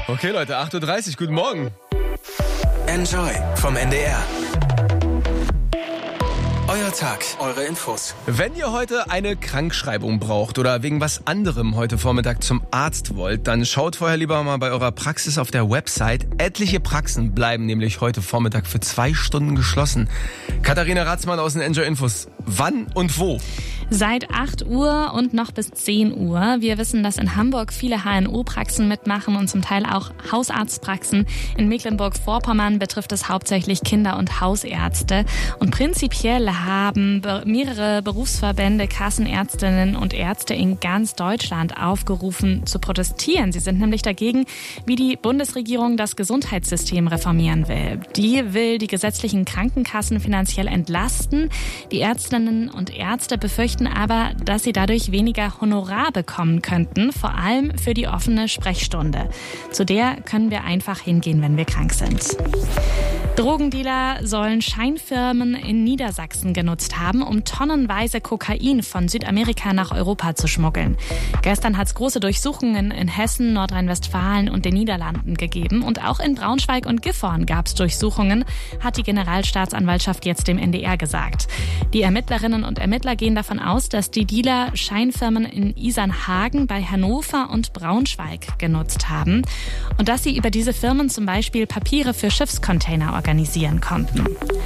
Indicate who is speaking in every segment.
Speaker 1: Okay, Leute, 8:30 Uhr, guten Morgen.
Speaker 2: Enjoy vom NDR. Euer Tag, eure Infos.
Speaker 1: Wenn ihr heute eine Krankschreibung braucht oder wegen was anderem heute Vormittag zum Arzt wollt, dann schaut vorher lieber mal bei eurer Praxis auf der Website. Etliche Praxen bleiben nämlich heute Vormittag für 2 Stunden geschlossen. Katharina Ratzmann aus den Enjoy Infos. Wann und wo?
Speaker 3: Seit 8 Uhr und noch bis 10 Uhr. Wir wissen, dass in Hamburg viele HNO-Praxen mitmachen und zum Teil auch Hausarztpraxen. In Mecklenburg-Vorpommern betrifft es hauptsächlich Kinder- und Hausärzte. Und prinzipiell haben mehrere Berufsverbände, Kassenärztinnen und Ärzte in ganz Deutschland aufgerufen zu protestieren. Sie sind nämlich dagegen, wie die Bundesregierung das Gesundheitssystem reformieren will. Die will die gesetzlichen Krankenkassen finanziell entlasten. Die Ärztinnen und Ärzte befürchten aber, dass sie dadurch weniger Honorar bekommen könnten, vor allem für die offene Sprechstunde. Zu der können wir einfach hingehen, wenn wir krank sind. Drogendealer sollen Scheinfirmen in Niedersachsen genutzt haben, um tonnenweise Kokain von Südamerika nach Europa zu schmuggeln. Gestern hat es große Durchsuchungen in Hessen, Nordrhein-Westfalen und den Niederlanden gegeben. Und auch in Braunschweig und Gifhorn gab es Durchsuchungen, hat die Generalstaatsanwaltschaft jetzt dem NDR gesagt. Die Ermittlerinnen und Ermittler gehen davon aus, dass die Dealer Scheinfirmen in Isernhagen, bei Hannover und Braunschweig genutzt haben und dass sie über diese Firmen zum Beispiel Papiere für Schiffscontainer organisieren konnten.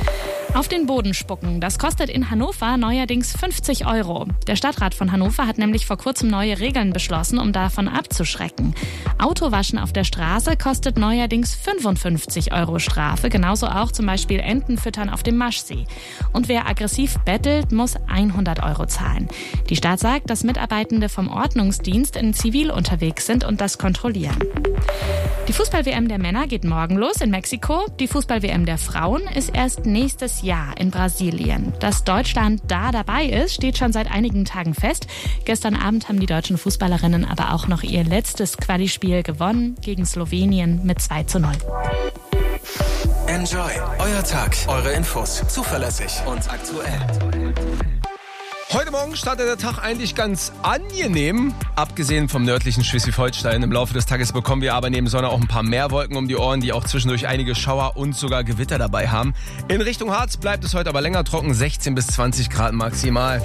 Speaker 3: Auf den Boden spucken, das kostet in Hannover neuerdings 50 €. Der Stadtrat von Hannover hat nämlich vor kurzem neue Regeln beschlossen, um davon abzuschrecken. Autowaschen auf der Straße kostet neuerdings 55 € Strafe, genauso auch zum Beispiel Enten füttern auf dem Maschsee. Und wer aggressiv bettelt, muss 100 € zahlen. Die Stadt sagt, dass Mitarbeitende vom Ordnungsdienst in Zivil unterwegs sind und das kontrollieren. Die Fußball-WM der Männer geht morgen los in Mexiko. Die Fußball-WM der Frauen ist erst nächstes Jahr in Brasilien. Dass Deutschland da dabei ist, steht schon seit einigen Tagen fest. Gestern Abend haben die deutschen Fußballerinnen aber auch noch ihr letztes Quali-Spiel gewonnen gegen Slowenien mit 2:0.
Speaker 2: Enjoy, euer Tag, eure Infos, zuverlässig und aktuell.
Speaker 1: Heute Morgen startet der Tag eigentlich ganz angenehm, abgesehen vom nördlichen Schleswig-Holstein. Im Laufe des Tages bekommen wir aber neben Sonne auch ein paar mehr Wolken um die Ohren, die auch zwischendurch einige Schauer und sogar Gewitter dabei haben. In Richtung Harz bleibt es heute aber länger trocken, 16 bis 20 Grad maximal.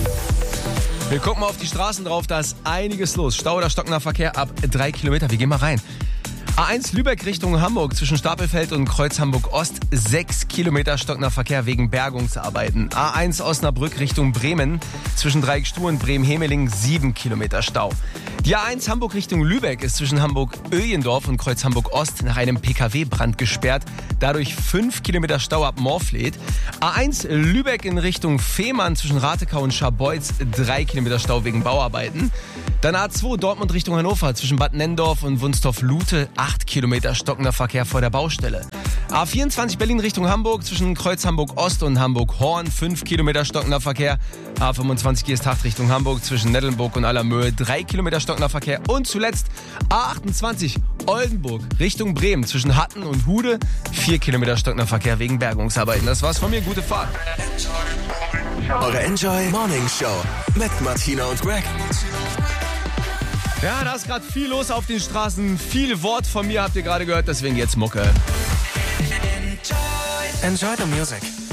Speaker 1: Wir gucken mal auf die Straßen drauf, da ist einiges los. Stau oder stockender Verkehr ab 3 Kilometer. Wir gehen mal rein. A1 Lübeck Richtung Hamburg zwischen Stapelfeld und Kreuz Hamburg Ost 6 Kilometer stockender Verkehr wegen Bergungsarbeiten. A1 Osnabrück Richtung Bremen zwischen Dreieckstuhl und Bremen-Hemeling 7 Kilometer Stau. Die A1 Hamburg Richtung Lübeck ist zwischen Hamburg-Öjendorf und Kreuz Hamburg Ost nach einem PKW-Brand gesperrt. Dadurch 5 Kilometer Stau ab Morfleet. A1 Lübeck in Richtung Fehmarn zwischen Ratekau und Scharbeutz 3 Kilometer Stau wegen Bauarbeiten. Dann A2 Dortmund Richtung Hannover zwischen Bad Nenndorf und Wunstorf-Lute 8 Kilometer stockender Verkehr vor der Baustelle. A24 Berlin Richtung Hamburg zwischen Kreuz Hamburg Ost und Hamburg Horn 5 Kilometer stockender Verkehr. A25 Geesthacht Richtung Hamburg zwischen Nettelnburg und Allermöhe 3 Kilometer stockender Verkehr. Und zuletzt A28 Oldenburg Richtung Bremen zwischen Hatten und Hude 4 Kilometer stockender Verkehr wegen Bergungsarbeiten. Das war's von mir, gute Fahrt.
Speaker 2: Eure Enjoy Morning Show mit Martina und Greg.
Speaker 1: Ja, da ist gerade viel los auf den Straßen. Viel Wort von mir habt ihr gerade gehört, deswegen jetzt Mucke.
Speaker 2: Enjoy the music.